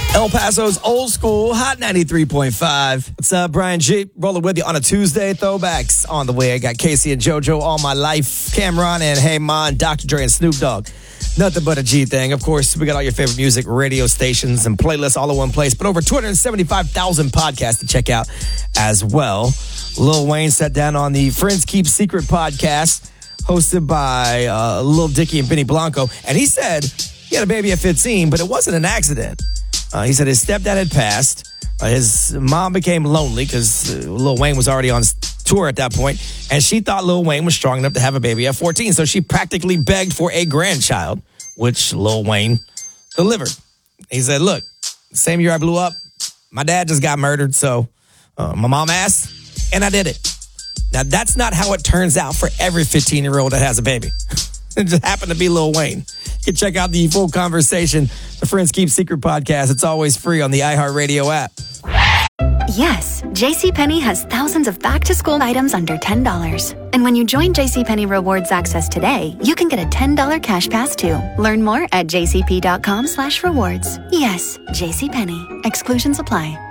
El Paso's old school, Hot 93.5. What's up, Brian G? Rolling with you on a Tuesday. Throwbacks on the way. I got Casey and JoJo, All My Life, Cameron, and Hey Man, Dr. Dre and Snoop Dogg. Nothing but a G thing. Of course, we got all your favorite music, radio stations, and playlists all in one place, but over 275,000 podcasts to check out as well. Lil Wayne sat down on the Friends Keep Secret podcast, hosted by Lil Dicky and Benny Blanco, and he said he had a baby at 15, but it wasn't an accident. He said his stepdad had passed. His mom became lonely because Lil Wayne was already on tour at that point, and she thought Lil Wayne was strong enough to have a baby at 14, so she practically begged for a grandchild, which Lil Wayne delivered. He said, look, the same year I blew up, my dad just got murdered, so my mom asked, and I did it. Now, that's not how it turns out for every 15-year-old that has a baby. It just happened to be Lil Wayne. You can check out the full conversation, the Friends Keep Secret podcast. It's always free on the iHeartRadio app. Yes, JCPenney has thousands of back-to-school items under $10. And when you join JCPenney Rewards Access today, you can get a $10 cash pass too. Learn more at jcp.com/rewards. Yes, JCPenney. Exclusions apply.